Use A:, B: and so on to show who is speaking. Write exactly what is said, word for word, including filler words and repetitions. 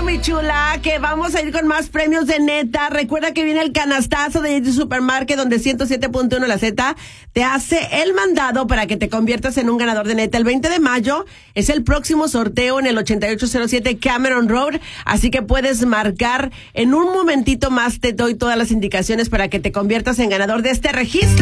A: mi chula, que vamos a ir con más premios de neta. Recuerda que viene el canastazo de J D Supermarket, donde ciento siete punto uno La Z te hace el mandado para que te conviertas en un ganador de neta. El veinte de mayo es el próximo sorteo en el ochenta y ocho cero siete Cameron Road, así que puedes marcar. En un momentito más te doy todas las indicaciones para que te conviertas en ganador de este registro.